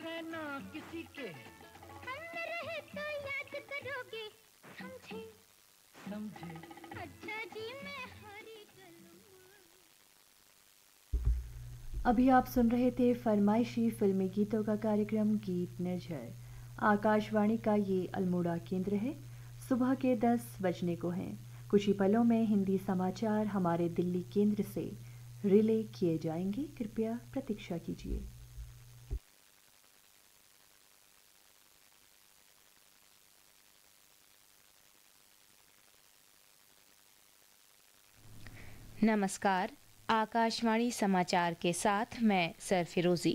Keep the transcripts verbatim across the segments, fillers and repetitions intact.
है ना किसी के। हम न रहे तो याद करोगे, समझे समझे। अच्छा जी मैं हरी गलू। अभी आप सुन रहे थे फरमाइशी फिल्मी गीतों का कार्यक्रम गीत निर्झर। आकाशवाणी का ये अल्मोड़ा केंद्र है। सुबह के दस बजने को हैं। कुछ ही पलों में हिंदी समाचार हमारे दिल्ली केंद्र से रिले किए जाएंगे। कृपया प्रतीक्षा कीजिए। नमस्कार, आकाशवाणी समाचार के साथ मैं सरफिरोजी।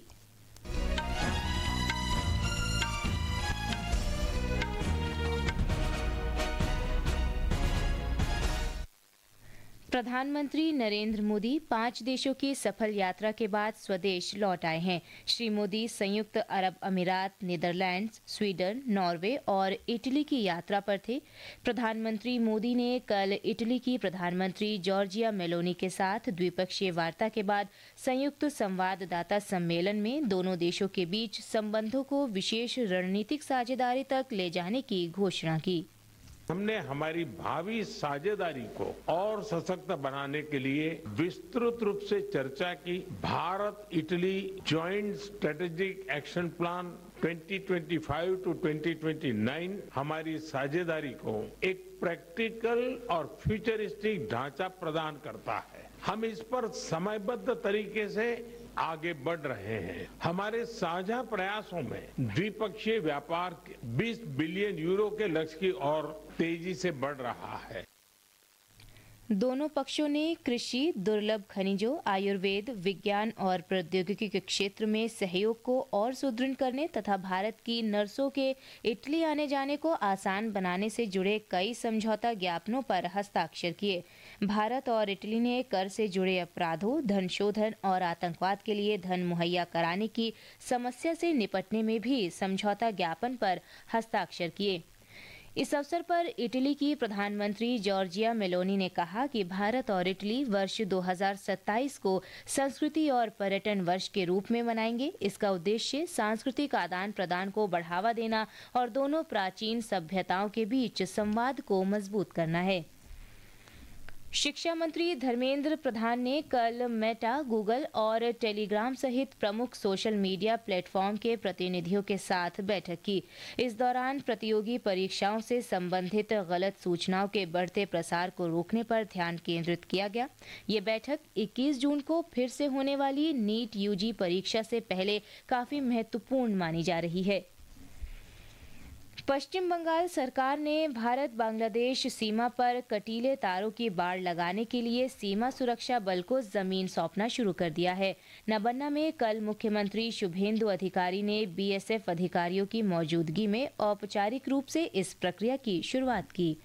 प्रधानमंत्री नरेंद्र मोदी पांच देशों की सफल यात्रा के बाद स्वदेश लौट आए हैं। श्री मोदी संयुक्त अरब अमीरात, नीदरलैंड्स, स्वीडन, नॉर्वे और इटली की यात्रा पर थे। प्रधानमंत्री मोदी ने कल इटली की प्रधानमंत्री जॉर्जिया मेलोनी के साथ द्विपक्षीय वार्ता के बाद संयुक्त संवाददाता सम्मेलन में दोनों देशों के बीच संबंधों को विशेष रणनीतिक साझेदारी तक ले जाने की घोषणा की। हमने हमारी भावी साझेदारी को और सशक्त बनाने के लिए विस्तृत रूप से चर्चा की। Bharat Italy joint strategic action plan twenty twenty five to twenty twenty nine हमारी साझेदारी को एक प्रैक्टिकल और फ्यूचरिस्टिक ढांचा प्रदान करता है। हम इस पर समयबद्ध तरीके से आगे बढ़ रहे हैं। हमारे साझा प्रयासों में द्विपक्षीय व्यापार बीस बिलियन यूरो के लक्ष्य की ओर तेजी से बढ़ रहा है। दोनों पक्षों ने कृषि, दुर्लभ खनिजों, आयुर्वेद, विज्ञान और प्रौद्योगिकी के क्षेत्र में सहयोग को और सुदृढ़ करने तथा भारत की नर्सों के इटली आने जाने को आसान बनाने से जुड़े कई समझौता ज्ञापनों पर हस्ताक्षर किए। भारत और इटली ने कर से जुड़े अपराधों, धन शोधन और आतंकवाद के लिए धन मुहैया कराने की समस्या से निपटने में भी समझौता ज्ञापन पर हस्ताक्षर किए। इस अवसर पर इटली की प्रधानमंत्री जॉर्जिया मेलोनी ने कहा कि भारत और इटली वर्ष दो हज़ार सत्ताईस को संस्कृति और पर्यटन वर्ष के रूप में मनाएंगे। इसका उद्देश्य सांस्कृतिक आदान प्रदान को बढ़ावा देना और दोनों प्राचीन सभ्यताओं के बीच संवाद को मजबूत करना है। शिक्षा मंत्री धर्मेंद्र प्रधान ने कल मेटा, गूगल और टेलीग्राम सहित प्रमुख सोशल मीडिया प्लेटफॉर्म के प्रतिनिधियों के साथ बैठक की। इस दौरान प्रतियोगी परीक्षाओं से संबंधित गलत सूचनाओं के बढ़ते प्रसार को रोकने पर ध्यान केंद्रित किया गया। ये बैठक इक्कीस जून को फिर से होने वाली नीट यूजी परीक्षा से पहले काफी महत्वपूर्ण मानी जा रही है। पश्चिम बंगाल सरकार ने भारत बांग्लादेश सीमा पर कटीले तारों की बाड़ लगाने के लिए सीमा सुरक्षा बल को जमीन सौंपना शुरू कर दिया है। नबन्ना में कल मुख्यमंत्री शुभेंदु अधिकारी ने बीएसएफ अधिकारियों की मौजूदगी में औपचारिक रूप से इस प्रक्रिया की शुरुआत की।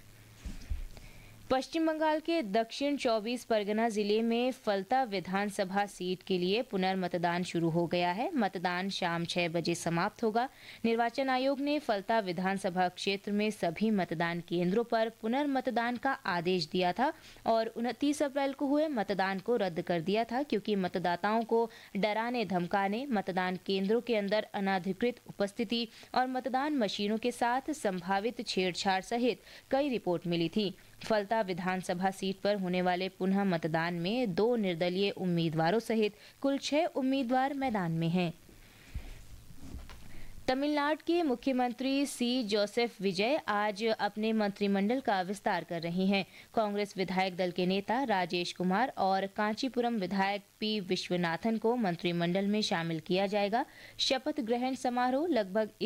पश्चिम बंगाल के दक्षिण चौबीस परगना जिले में फलता विधानसभा सीट के लिए पुनर्मतदान शुरू हो गया है। मतदान शाम छह बजे समाप्त होगा। निर्वाचन आयोग ने फलता विधानसभा क्षेत्र में सभी मतदान केंद्रों पर पुनर्मतदान का आदेश दिया था और उनतीस अप्रैल को हुए मतदान को रद्द कर दिया था, क्योंकि मतदाताओं को डराने धमकाने, मतदान केंद्रों के अंदर अनाधिकृत उपस्थिति और मतदान मशीनों के साथ संभावित छेड़छाड़ सहित कई रिपोर्ट मिली थी। फलता विधानसभा सीट पर होने वाले पुनः मतदान में दो निर्दलीय उम्मीदवारों सहित कुल छह उम्मीदवार मैदान में हैं। तमिलनाडु के मुख्यमंत्री सी जोसेफ विजय आज अपने मंत्रिमंडल का विस्तार कर रही हैं। कांग्रेस विधायक दल के नेता राजेश कुमार और कांचीपुरम विधायक पी विश्वनाथन को मंत्रिमंडल में शामिल किया जाएगा। शपथ ग्रहण समारोह लगभग